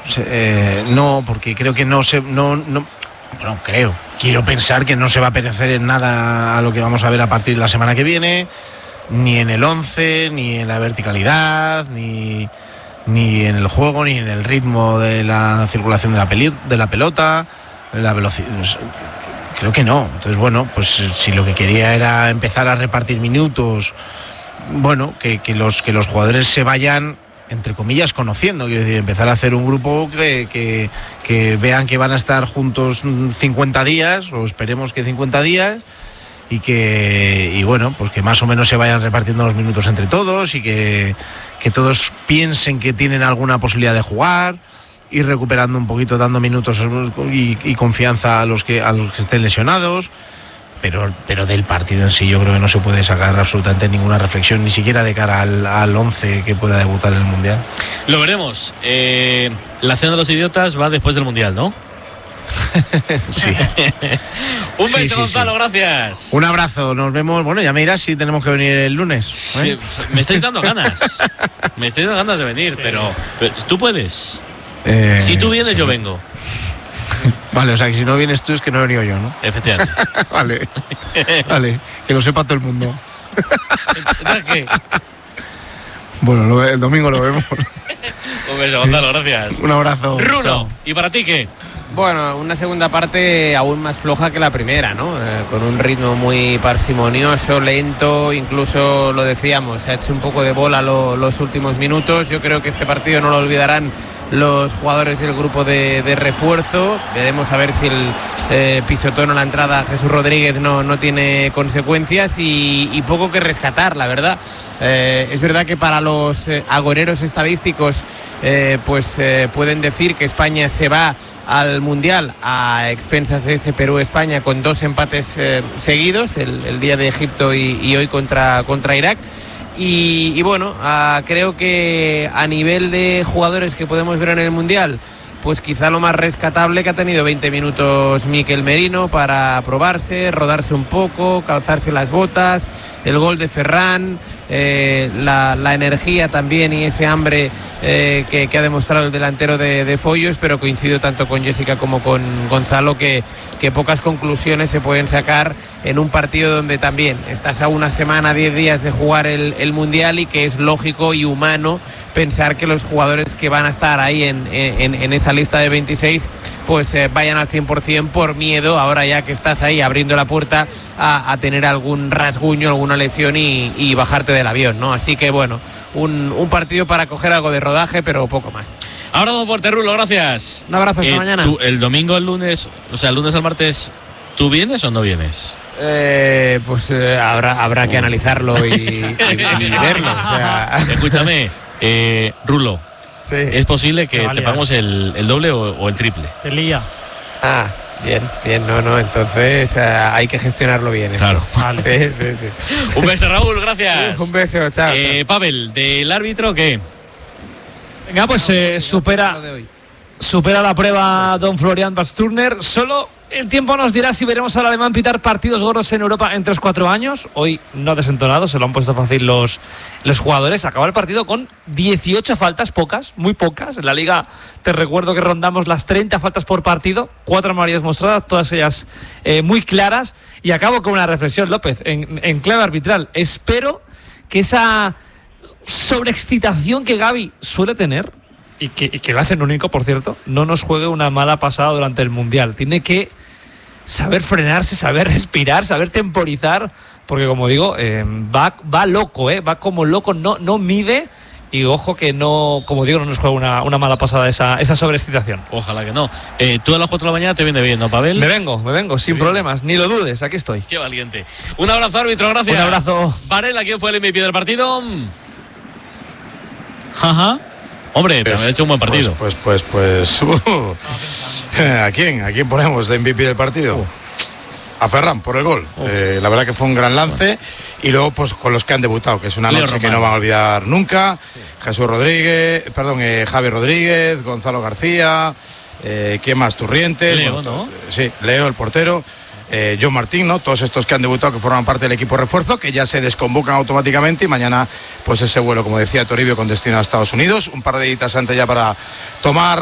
No, porque creo que quiero pensar que no se va a parecer en nada a lo que vamos a ver a partir de la semana que viene, ni en el 11, ni en la verticalidad, ni en el juego, ni en el ritmo de la circulación de la pelota, la velocidad. Creo que no. Entonces, bueno, pues si lo que quería era empezar a repartir minutos, bueno, que los jugadores se vayan, entre comillas, conociendo, quiero decir, empezar a hacer un grupo que vean que van a estar juntos 50 días, o esperemos que 50 días, y bueno, pues que más o menos se vayan repartiendo los minutos entre todos, y que todos piensen que tienen alguna posibilidad de jugar, ir recuperando un poquito, dando minutos y confianza a los que estén lesionados. Pero del partido en sí yo creo que no se puede sacar absolutamente ninguna reflexión, ni siquiera de cara al 11 que pueda debutar en el Mundial. Lo veremos. La cena de los idiotas va después del Mundial, ¿no? Sí. Un beso, Gonzalo, gracias. Un abrazo, nos vemos. Bueno, ya me dirás si tenemos que venir el lunes. Sí, me estáis dando ganas. Me estáis dando ganas de venir, pero tú puedes. Si tú vienes, yo vengo. Vale, o sea que si no vienes tú es que no he venido yo, ¿no? Efectivamente. Vale, que lo sepa todo el mundo. ¿Entonces qué? Bueno, el domingo lo vemos. Un beso, Gonzalo, gracias. Un abrazo. Rulo, chao. ¿Y para ti qué? Bueno, una segunda parte aún más floja que la primera, ¿no? Con un ritmo muy parsimonioso, lento, incluso lo decíamos, se ha hecho un poco de bola los últimos minutos. Yo creo que este partido no lo olvidarán los jugadores del grupo de refuerzo. Veremos a ver si el pisotón o la entrada a Jesús Rodríguez no tiene consecuencias, y poco que rescatar, la verdad. Es verdad que para los agoreros estadísticos pueden decir que España se va al Mundial a expensas de ese Perú-España con 2 empates seguidos, el día de Egipto y hoy contra Irak. Y bueno, creo que a nivel de jugadores que podemos ver en el Mundial, pues quizá lo más rescatable, que ha tenido 20 minutos Mikel Merino para probarse, rodarse un poco, calzarse las botas, el gol de Ferran, la energía también y ese hambre que ha demostrado el delantero de Foyos, pero coincido tanto con Jessica como con Gonzalo que pocas conclusiones se pueden sacar en un partido donde también estás a una semana, 10 días de jugar el Mundial, y que es lógico y humano pensar que los jugadores que van a estar ahí en esa lista de 26 pues vayan al 100% por miedo, ahora ya que estás ahí abriendo la puerta, a tener algún rasguño, alguna lesión y bajarte del avión, ¿no? Así que bueno, un partido para coger algo de rodaje, pero poco más. Abrazo fuerte, Rulo, gracias. Un abrazo, hasta mañana. ¿Tú, el domingo, el lunes, o sea, el lunes al martes, ¿tú vienes o no vienes? Habrá que analizarlo y verlo. O sea. Escúchame, Rulo, sí. ¿Es posible que te pagamos el doble o el triple? El día. Bien, no, entonces hay que gestionarlo bien. Claro. Vale. Sí. Un beso, Raúl, gracias. Un beso, chao. Pavel, ¿del árbitro qué? Venga, pues supera la prueba don Florian Basturner. Solo el tiempo nos dirá si veremos al alemán pitar partidos gordos en Europa en 3-4 años. Hoy no ha desentonado, se lo han puesto fácil los jugadores. Acaba el partido con 18 faltas, muy pocas. En la Liga te recuerdo que rondamos las 30 faltas por partido, 4 amarillas mostradas, todas ellas muy claras. Y acabo con una reflexión, López, en clave arbitral. Espero que esa sobreexcitación que Gavi suele tener, y que lo hace en único, por cierto, no nos juegue una mala pasada durante el Mundial. Tiene que saber frenarse, saber respirar, saber temporizar, porque como digo, va loco, va como loco, no mide, y ojo que no, como digo, no nos juegue una mala pasada esa sobreexcitación. Ojalá que no. Tú a las 4 de la mañana te viene bien, ¿no, Pavel? Me vengo, sin problemas, ni lo dudes, aquí estoy. Qué valiente. Un abrazo, árbitro, gracias. Un abrazo. Varela, ¿quién fue el MVP del partido? Ajá. Hombre, te ha hecho un buen partido. ¿A quién ponemos de MVP del partido? A Ferran, por el gol. La verdad que fue un gran lance. Y luego, pues, con los que han debutado, que es una noche que no van a olvidar nunca. Jesús Rodríguez, Javi Rodríguez, Gonzalo García, ¿quién más? Turrientes. Leo, ¿no? Sí, Leo, el portero. John Martín, ¿no? Todos estos que han debutado, que forman parte del equipo refuerzo, que ya se desconvocan automáticamente, y mañana pues ese vuelo, como decía Toribio, con destino a Estados Unidos, un par de días antes ya para tomar